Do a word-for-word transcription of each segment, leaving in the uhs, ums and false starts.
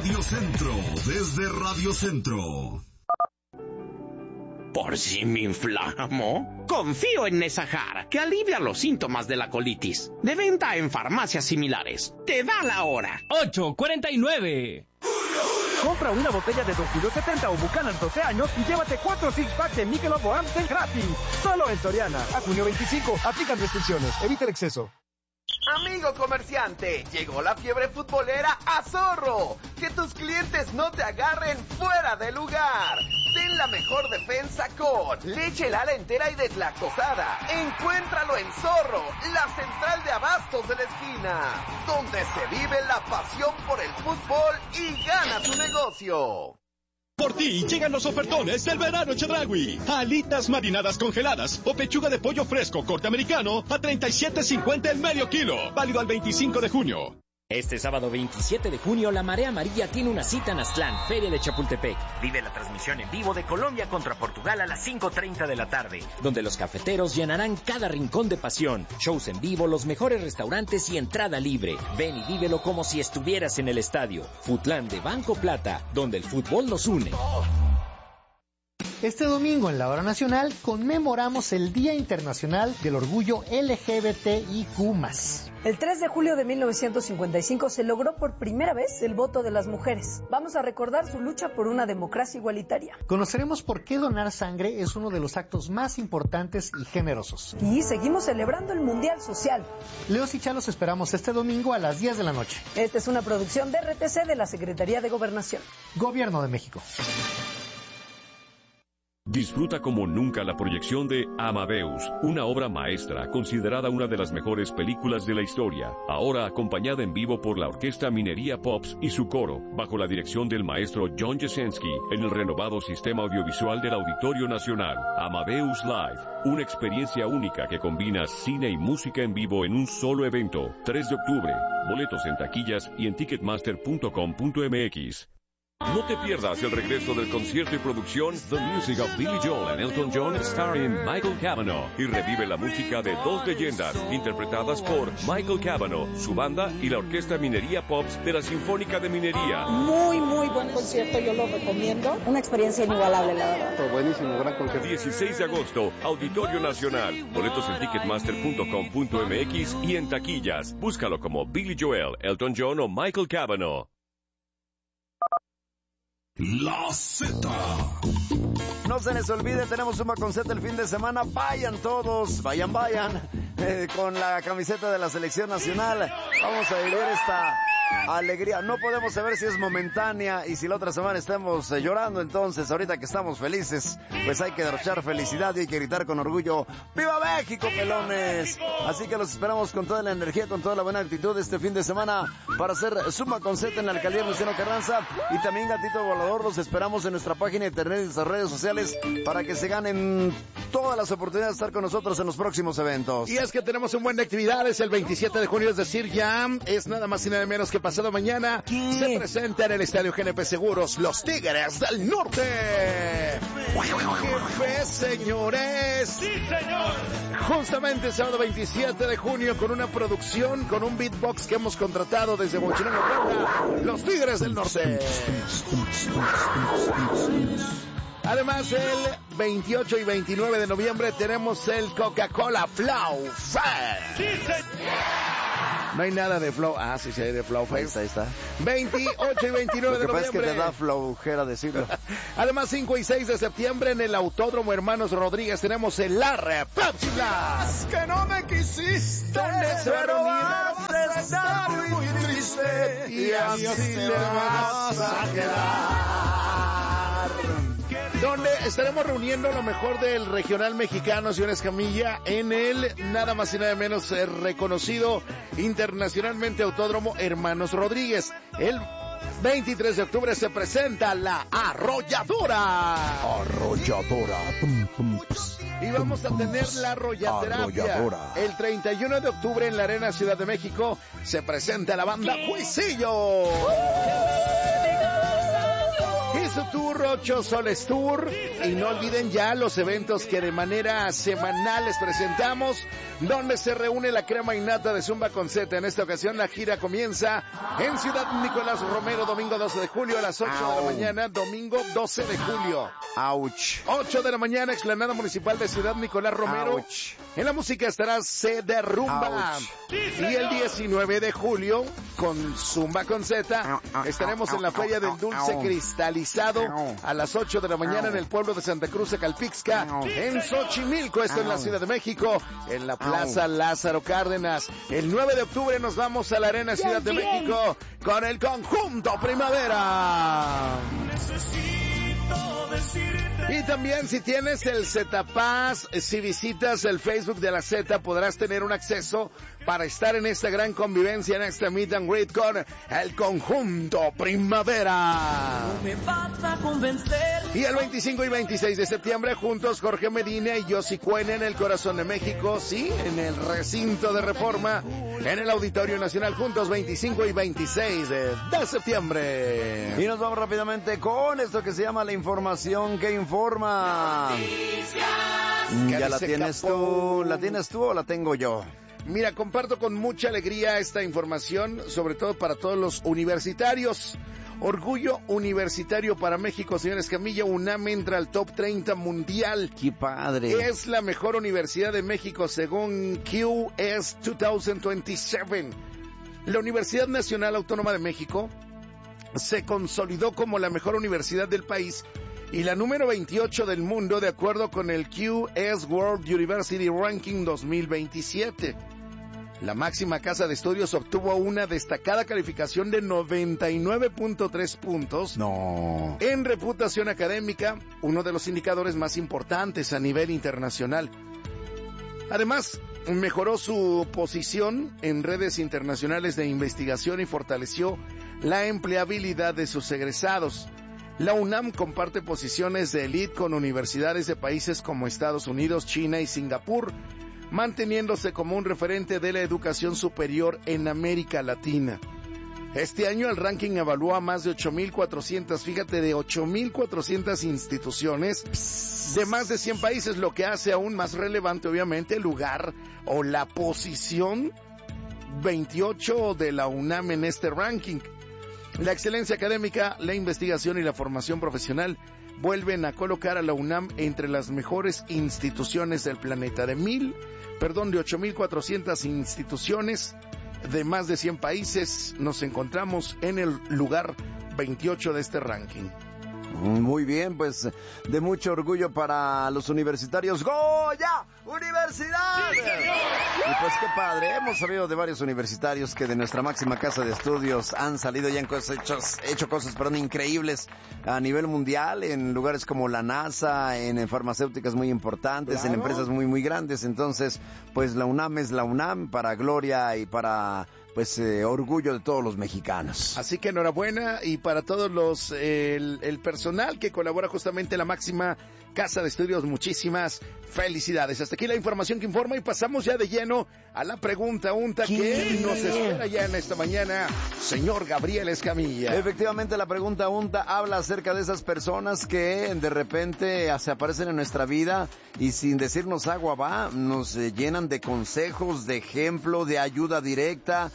Radio Centro, desde Radio Centro. ¿Por si me inflamo? Confío en Nesajar, que alivia los síntomas de la colitis. De venta en farmacias similares. Te da la hora. ocho cuarenta y nueve. Compra una botella de dos kilos setenta o Buchanan doce años y llévate cuatro six packs de Michelob o Amstel gratis. Solo en Soriana. A junio veinticinco. Aplican restricciones. Evita el exceso. Amigo comerciante, llegó la fiebre futbolera a Zorro. Que tus clientes no te agarren fuera de lugar. Ten la mejor defensa con leche Lala entera y deslactosada. Encuéntralo en Zorro, la central de abastos de la esquina, donde se vive la pasión por el fútbol y gana tu negocio. Por ti llegan los ofertones del verano Chedraui. Alitas marinadas congeladas o pechuga de pollo fresco corte americano a treinta y siete cincuenta el medio kilo. Válido al veinticinco de junio. Este sábado veintisiete de junio, la Marea Amarilla tiene una cita en Aztlán, Feria de Chapultepec. Vive la transmisión en vivo de Colombia contra Portugal a las cinco treinta de la tarde, donde los cafeteros llenarán cada rincón de pasión. Shows en vivo, los mejores restaurantes y entrada libre. Ven y vívelo como si estuvieras en el estadio. Futlán de Banco Plata, donde el fútbol nos une. Este domingo en la Hora Nacional conmemoramos el Día Internacional del Orgullo L G B T I Q más. El tres de julio de mil novecientos cincuenta y cinco se logró por primera vez el voto de las mujeres. Vamos a recordar su lucha por una democracia igualitaria. Conoceremos por qué donar sangre es uno de los actos más importantes y generosos. Y seguimos celebrando el Mundial Social. Leos y Chalos esperamos este domingo a las diez de la noche. Esta es una producción de R T C de la Secretaría de Gobernación. Gobierno de México. Disfruta como nunca la proyección de Amadeus, una obra maestra considerada una de las mejores películas de la historia, ahora acompañada en vivo por la Orquesta Minería Pops y su coro, bajo la dirección del maestro John Jasenski, en el renovado sistema audiovisual del Auditorio Nacional. Amadeus Live, una experiencia única que combina cine y música en vivo en un solo evento. tres de octubre, boletos en taquillas y en ticketmaster punto com punto m x. No te pierdas el regreso del concierto y producción The Music of Billy Joel and Elton John starring Michael Cavanaugh, y revive la música de dos leyendas interpretadas por Michael Cavanaugh, su banda y la Orquesta Minería Pops de la Sinfónica de Minería. Muy, muy buen concierto, yo lo recomiendo. Una experiencia inigualable, la verdad. Buenísimo, gran concierto. dieciséis de agosto, Auditorio Nacional. Boletos en ticketmaster punto com punto m x y en taquillas. Búscalo como Billy Joel, Elton John o Michael Cavanaugh. La Z. No se les olvide, tenemos Suma con Z el fin de semana. Vayan todos, vayan, vayan, eh, con la camiseta de la Selección Nacional. Vamos a vivir esta alegría. No podemos saber si es momentánea y si la otra semana estamos eh, llorando. Entonces, ahorita que estamos felices, pues hay que derrochar felicidad y hay que gritar con orgullo: ¡Viva México, pelones! Así que los esperamos con toda la energía, con toda la buena actitud este fin de semana para hacer Suma con Z en la alcaldía Luciano Carranza. Y también, Gatito Volador, los esperamos en nuestra página de internet y en nuestras redes sociales para que se ganen todas las oportunidades de estar con nosotros en los próximos eventos. Y es que tenemos un buen de actividades el veintisiete de junio, es decir, ya es nada más y nada menos que pasado mañana. ¿Qué? Se presenta en el Estadio G N P Seguros los Tigres del Norte. ¡Qué fe, señores! ¡Sí, señor! Justamente el sábado veintisiete de junio, con una producción, con un beatbox que hemos contratado desde Mochilón, Puebla, los Tigres del Norte. Además, el veintiocho y veintinueve de noviembre tenemos el Coca-Cola Flow Fest. ¡Sí, señor! No hay nada de Flow. Ah, sí, sí hay de Flow Fest. Ahí está, ahí está. veintiocho y veintinueve de noviembre. Lo que pasa es que te da flojera decirlo. Además, cinco y seis de septiembre en el Autódromo Hermanos Rodríguez tenemos el Arre Pepsi Blast. Que no me quisiste, pero vas a estar muy triste y así le vas a quedar. Donde estaremos reuniendo lo mejor del regional mexicano, señor Escamilla, en el nada más y nada menos eh, reconocido internacionalmente Autódromo Hermanos Rodríguez. El veintitrés de octubre se presenta la Arrolladora. Arrolladora. Pum, pum, ps, y vamos a tener la arrollaterapia. Arrolladora. El treinta y uno de octubre en la Arena Ciudad de México se presenta la banda Juicillo. Eso Tour, ocho Soles Tour. Y no olviden ya los eventos que de manera semanal les presentamos, donde se reúne la crema innata de Zumba con Z. En esta ocasión la gira comienza en Ciudad Nicolás Romero, domingo doce de julio a las ocho Au. de la mañana, domingo doce de julio. Ouch. ocho de la mañana, explanada municipal de Ciudad Nicolás Romero. Ouch. En la música estará Se Derrumba. Ouch. Y el diecinueve de julio, con Zumba con Z, estaremos en la Feria del Dulce Cristalizado a las ocho de la mañana en el pueblo de Santa Cruz de Calpixca, en Xochimilco, esto en la Ciudad de México, en la Plaza Lázaro Cárdenas. El nueve de octubre nos vamos a la Arena Ciudad de México con el Conjunto Primavera. Y también si tienes el Z-Pass, si visitas el Facebook de la Z, podrás tener un acceso para estar en esta gran convivencia, en esta meet and greet con el Conjunto Primavera. No me vas a convencer. Y el veinticinco y veintiséis de septiembre, juntos Jorge Medina y Yossi Cuena en el corazón de México, sí, en el recinto de Reforma, en el Auditorio Nacional, juntos veinticinco y veintiséis de, de septiembre. Y nos vamos rápidamente con esto que se llama la información que informa. Ya la tienes tú, ¿la tienes tú o la tengo yo? Mira, comparto con mucha alegría esta información, sobre todo para todos los universitarios. Orgullo universitario para México, señores Camilla. UNAM entra al top treinta mundial. ¡Qué padre! Es la mejor universidad de México según Q S dos mil veintisiete. La Universidad Nacional Autónoma de México se consolidó como la mejor universidad del país y la número veintiocho del mundo, de acuerdo con el Q S World University Ranking dos mil veintisiete. La máxima casa de estudios obtuvo una destacada calificación de noventa y nueve punto tres puntos. No. En reputación académica, uno de los indicadores más importantes a nivel internacional. Además, mejoró su posición en redes internacionales de investigación y fortaleció la empleabilidad de sus egresados. La UNAM comparte posiciones de élite con universidades de países como Estados Unidos, China y Singapur, manteniéndose como un referente de la educación superior en América Latina. Este año el ranking evaluó a más de ocho mil cuatrocientas, fíjate, de ocho mil cuatrocientas instituciones de más de cien países, lo que hace aún más relevante, obviamente, el lugar o la posición veintiocho de la UNAM en este ranking. La excelencia académica, la investigación y la formación profesional vuelven a colocar a la UNAM entre las mejores instituciones del planeta. De mil, perdón, de ocho mil cuatrocientas instituciones de más de cien países, nos encontramos en el lugar veintiocho de este ranking. Muy bien, pues de mucho orgullo para los universitarios. ¡Goya! ¡Universidad! ¡Sí, y pues qué padre, hemos sabido de varios universitarios que de nuestra máxima casa de estudios han salido ya en cosas hechos, hecho cosas, perdón, increíbles a nivel mundial, en lugares como la NASA, en farmacéuticas muy importantes, claro, en empresas muy, muy grandes. Entonces, pues la UNAM es la UNAM para gloria y para... pues eh, orgullo de todos los mexicanos. Así que enhorabuena, y para todos los eh, el, el personal que colabora justamente en la máxima casa de estudios, muchísimas felicidades. Hasta aquí la información que informa y pasamos ya de lleno a la pregunta unta que nos espera ya en esta mañana, señor Gabriel Escamilla. Efectivamente, la pregunta unta habla acerca de esas personas que de repente se aparecen en nuestra vida y sin decirnos agua va, nos eh, llenan de consejos, de ejemplo, de ayuda directa,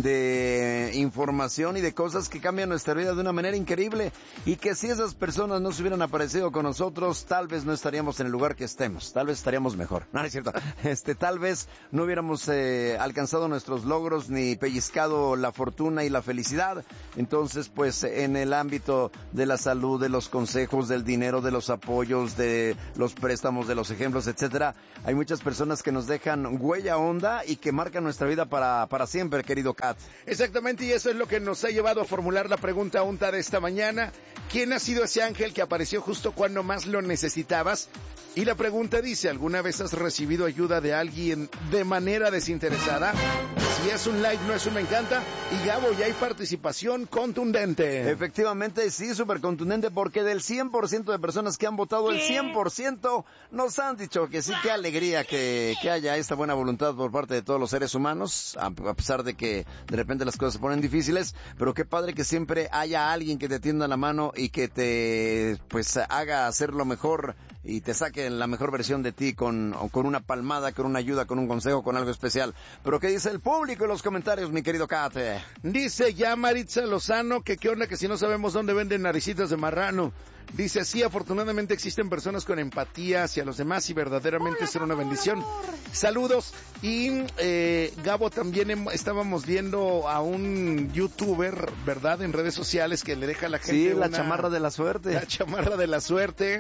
de información y de cosas que cambian nuestra vida de una manera increíble, y que si esas personas no se hubieran aparecido con nosotros, tal vez no estaríamos en el lugar que estemos, tal vez estaríamos mejor. No, no es cierto. Este, tal vez no hubiéramos eh, alcanzado nuestros logros ni pellizcado la fortuna y la felicidad. Entonces, pues en el ámbito de la salud, de los consejos, del dinero, de los apoyos, de los préstamos, de los ejemplos, etcétera, hay muchas personas que nos dejan huella honda y que marcan nuestra vida para, para siempre, querido Kat. Exactamente, y eso es lo que nos ha llevado a formular la pregunta unta de esta mañana. ¿Quién ha sido ese ángel que apareció justo cuando más lo necesitabas? Y la pregunta dice, ¿alguna vez has recibido ayuda de alguien de manera desinteresada? Y es un like, no es un me encanta. Y Gabo, ya hay participación contundente. Efectivamente, sí, súper contundente, porque del cien por ciento de personas que han votado, el cien por ciento nos han dicho que sí, qué alegría que, que haya esta buena voluntad por parte de todos los seres humanos, a, a pesar de que de repente las cosas se ponen difíciles, pero qué padre que siempre haya alguien que te tienda la mano y que te, pues, haga hacer lo mejor y te saque la mejor versión de ti con, con una palmada, con una ayuda, con un consejo, con algo especial. Pero ¿qué dice el público en los comentarios, mi querido Kate? Dice ya Maritza Lozano que qué onda que si no sabemos dónde venden naricitas de marrano. Dice, sí, afortunadamente existen personas con empatía hacia los demás y verdaderamente será una bendición. Saludos. Y eh, Gabo, también hem, estábamos viendo a un youtuber, ¿verdad?, en redes sociales que le deja a la gente sí, la una, chamarra de la suerte. La chamarra de la suerte.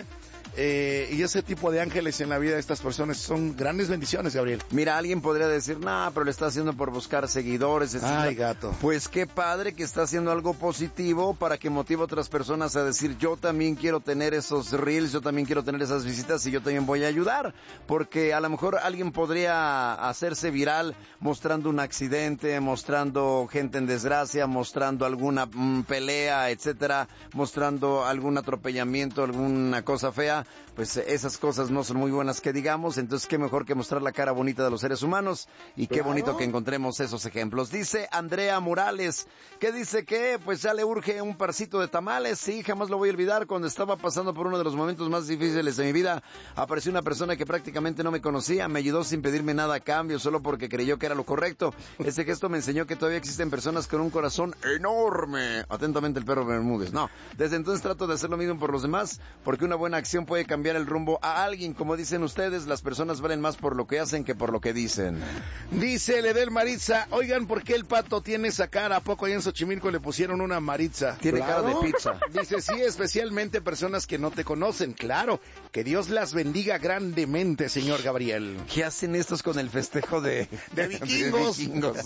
Eh, y ese tipo de ángeles en la vida de estas personas son grandes bendiciones, Gabriel. Mira, alguien podría decir, nah, pero lo está haciendo por buscar seguidores, etcétera. Ay, gato. Pues qué padre que está haciendo algo positivo para que motive a otras personas a decir, yo también quiero tener esos reels, yo también quiero tener esas visitas y yo también voy a ayudar. Porque a lo mejor alguien podría hacerse viral mostrando un accidente, mostrando gente en desgracia, mostrando alguna mm, pelea, etcétera, mostrando algún atropellamiento, alguna cosa fea. Pues esas cosas no son muy buenas que digamos, entonces qué mejor que mostrar la cara bonita de los seres humanos y qué claro. bonito que encontremos esos ejemplos. Dice Andrea Morales, que dice que pues ya le urge un parcito de tamales. Sí, jamás lo voy a olvidar. Cuando estaba pasando por uno de los momentos más difíciles de mi vida, apareció una persona que prácticamente no me conocía, me ayudó sin pedirme nada a cambio, solo porque creyó que era lo correcto. Ese gesto me enseñó que todavía existen personas con un corazón enorme. Atentamente el perro Bermúdez. No, desde entonces trato de hacer lo mismo por los demás, porque una buena acción puede cambiar el rumbo a alguien. Como dicen ustedes, las personas valen más por lo que hacen que por lo que dicen. Dice Ledel Maritza, oigan, ¿por qué el pato tiene esa cara? ¿A poco allá en Xochimilco le pusieron una Maritza? Tiene ¿Claro? cara de pizza. Dice, sí, especialmente personas que no te conocen. Claro, que Dios las bendiga grandemente, señor Gabriel. ¿Qué hacen estos con el festejo de, de vikingos? De vikingos.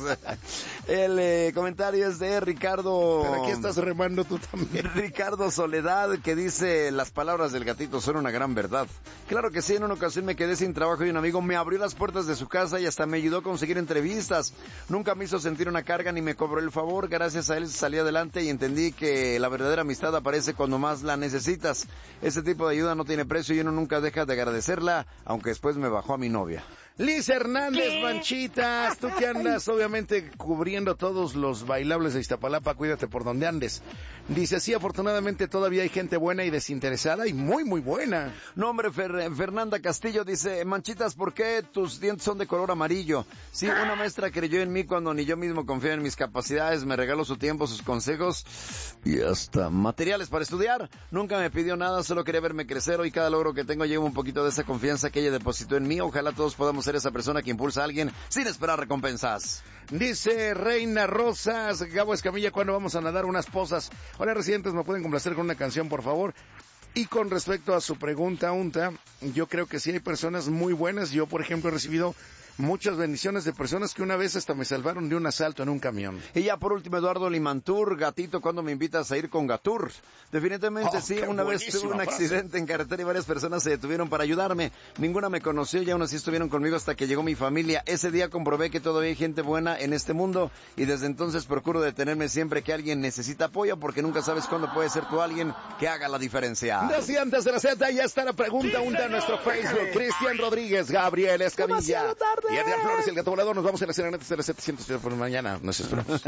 El eh, comentario es de Ricardo... ¿Pero aquí estás remando tú también? Ricardo Soledad, que dice, las palabras del gatito son una gran verdad. Claro que sí, en una ocasión me quedé sin trabajo y un amigo me abrió las puertas de su casa y hasta me ayudó a conseguir entrevistas. Nunca me hizo sentir una carga ni me cobró el favor. Gracias a él salí adelante y entendí que la verdadera amistad aparece cuando más la necesitas. Ese tipo de ayuda no tiene precio y uno nunca deja de agradecerla, aunque después me bajó a mi novia. Liz Hernández, ¿Qué? Manchitas, tú que andas obviamente cubriendo todos los bailables de Iztapalapa, cuídate por donde andes. Dice, sí, afortunadamente todavía hay gente buena y desinteresada y muy, muy buena. No, hombre, Fer, Fernanda Castillo dice, Manchitas, ¿por qué tus dientes son de color amarillo? Sí, una maestra creyó en mí cuando ni yo mismo confío en mis capacidades, me regaló su tiempo, sus consejos y hasta materiales para estudiar. Nunca me pidió nada, solo quería verme crecer. Hoy cada logro que tengo lleva un poquito de esa confianza que ella depositó en mí. Ojalá todos podamos ser esa persona que impulsa a alguien sin esperar recompensas. Dice Reina Rosas, Gabo Escamilla, ¿cuándo vamos a nadar unas pozas? Hola, residentes, ¿me pueden complacer con una canción, por favor? Y con respecto a su pregunta, Unta, yo creo que sí hay personas muy buenas. Yo, por ejemplo, he recibido muchas bendiciones de personas que una vez hasta me salvaron de un asalto en un camión. Y ya por último, Eduardo Limantur, gatito, ¿cuándo me invitas a ir con Gatur? Definitivamente oh, sí, una vez tuve un accidente en carretera y varias personas se detuvieron para ayudarme. Ninguna me conoció y aún así estuvieron conmigo hasta que llegó mi familia. Ese día comprobé que todavía hay gente buena en este mundo y desde entonces procuro detenerme siempre que alguien necesita apoyo porque nunca sabes cuándo puede ser tú alguien que haga la diferencia. Desde antes de la Z ya está la pregunta, Unta, en nuestro Facebook. Cristian Rodríguez, Gabriel Escamilla y Edgar Flores, el gato volador. Nos vamos a la escena de las setecientos por mañana. Nos esperamos.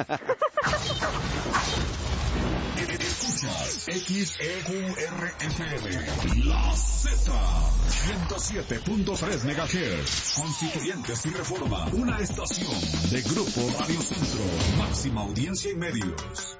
Escuchas X E Q R F M, La Z, ciento siete punto tres megahertz, Constituyentes y Reforma, una estación de Grupo Radio Centro, máxima audiencia y medios.